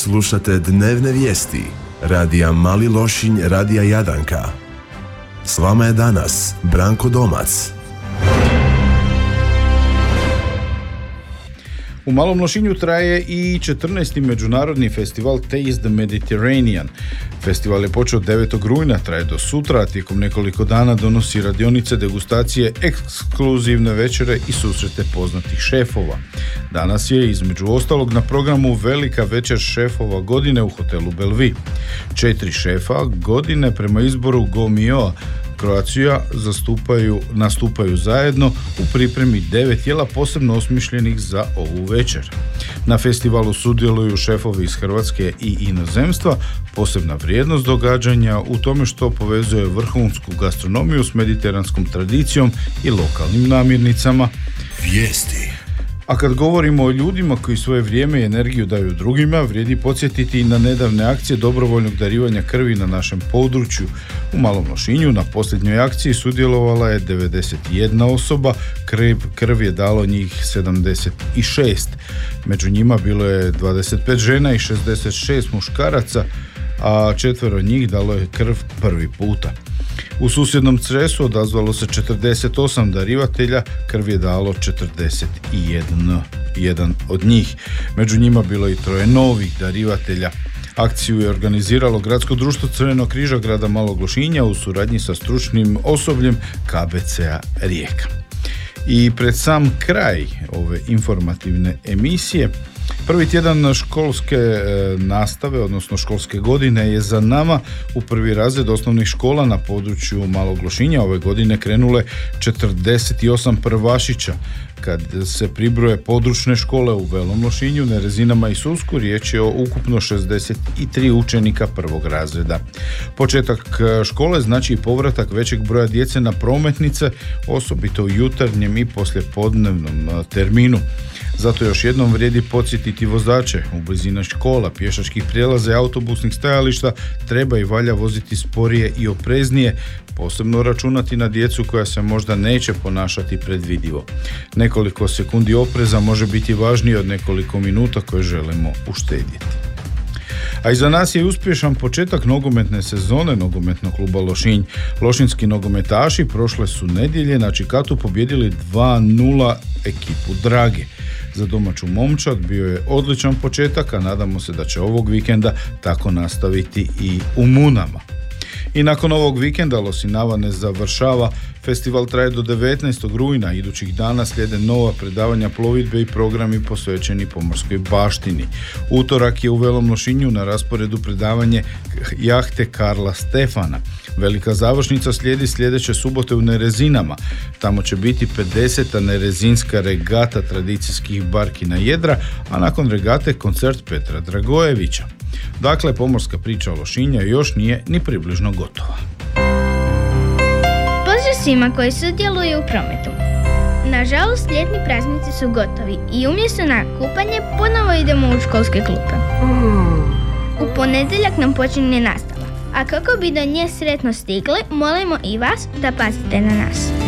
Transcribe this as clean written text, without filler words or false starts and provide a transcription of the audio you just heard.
Slušate dnevne vijesti radija Mali Lošinj, radija Jadanka. S vama je danas Branko Domac. U Malom Lošinju traje i 14. međunarodni festival Taste the Mediterranean. Festival je počeo 9. rujna, traje do sutra, a tijekom nekoliko dana donosi radionice, degustacije, ekskluzivne večere i susrete poznatih šefova. Danas je između ostalog na programu velika večer šefova godine u hotelu Belvi. 4 šefa godine prema izboru Gomio Croatia nastupaju zajedno u pripremi 9 jela posebno osmišljenih za ovu večer. Na festivalu sudjeluju šefovi iz Hrvatske i inozemstva. Posebna vrijednost događanja u tome što povezuje vrhunsku gastronomiju s mediteranskom tradicijom i lokalnim namirnicama. Vijesti. A kad govorimo o ljudima koji svoje vrijeme i energiju daju drugima, vrijedi podsjetiti i na nedavne akcije dobrovoljnog darivanja krvi na našem području. U Malom Lošinju na posljednjoj akciji sudjelovala je 91 osoba, krv je dalo njih 76. Među njima bilo je 25 žena i 66 muškaraca, a 4 njih dalo je krv prvi puta. U susjednom Cresu odazvalo se 48 darivatelja, krv je dalo 41 od njih. Među njima bilo je i 3 novih darivatelja. Akciju je organiziralo Gradsko društvo Crvenog križa grada Malog Lošinja u suradnji sa stručnim osobljem KBC-a Rijeka. I pred sam kraj ove informativne emisije, prvi tjedan školske nastave, odnosno školske godine je za nama. U prvi razred osnovnih škola na području Malog Lošinja ove godine krenule 48 prvašića. Kad se pribroje područne škole u Velom Lošinju, Nerezinama i Susku, riječ je o ukupno 63 učenika prvog razreda. Početak škole znači i povratak većeg broja djece na prometnice, osobito u jutarnjem i poslijepodnevnom terminu. Zato još jednom vrijedi podsjetiti vozače u blizini škola, pješačkih prijelaza i autobusnih stajališta treba i valja voziti sporije i opreznije, posebno računati na djecu koja se možda neće ponašati predvidivo. Nekoliko sekundi opreza može biti važnije od nekoliko minuta koje želimo uštedjeti. A iza nas je uspješan početak nogometne sezone nogometnog kluba Lošinj. Lošinjski nogometaši prošle su nedjelje na Čikatu pobijedili 2-0 ekipu Drage. Za domaću momčad bio je odličan početak, a nadamo se da će ovog vikenda tako nastaviti i u Munama. I nakon ovog vikenda Losinava ne završava. Festival traje do 19. rujna. Idućih dana slijede nova predavanja plovidbe i programi posvećeni pomorskoj baštini. Utorak je u Velom Lošinju na rasporedu predavanje jahte Karla Stefana. Velika završnica slijedi sljedeće subote u Nerezinama. Tamo će biti 50. nerezinska regata tradicijskih barki na jedra, a nakon regate koncert Petra Dragojevića. Dakle, pomorska priča Lošinja još nije ni približno gotova. Pozdrav svima koji sudjeluju u prometu. Nažalost, ljetni praznici su gotovi i umjesto na kupanje ponovo idemo u školske klupe. U ponedjeljak nam počinje nastava, a kako bi do nje sretno stigli, molimo i vas da pazite na nas.